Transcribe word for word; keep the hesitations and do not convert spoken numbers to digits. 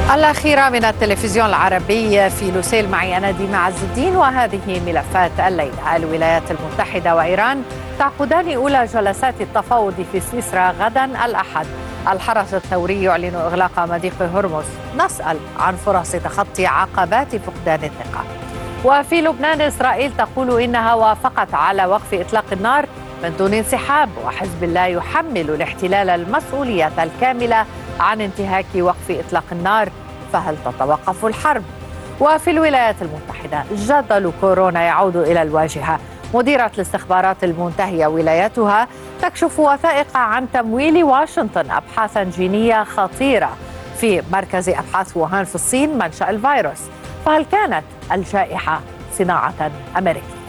الأخيرة من التلفزيون العربي في لوسيل، معي أنا ديما عز الدين، وهذه ملفات الليلة. الولايات المتحدة وإيران تعقدان أولى جلسات التفاوض في سويسرا غدا الأحد. الحرس الثوري يعلن إغلاق مضيق هرمز. نسأل عن فرص تخطي عقبات فقدان الثقة. وفي لبنان إسرائيل تقول إنها وافقت على وقف إطلاق النار من دون انسحاب، وحزب الله يحمل الاحتلال المسؤولية الكاملة عن انتهاك وقف إطلاق النار. فهل تتوقف الحرب؟ وفي الولايات المتحدة جدل كورونا يعود إلى الواجهة. مديرة الاستخبارات المنتهية ولايتها تكشف وثائق عن تمويل واشنطن أبحاثا جينية خطيرة في مركز أبحاث ووهان في الصين منشأ الفيروس. فهل كانت الجائحة صناعة أمريكية؟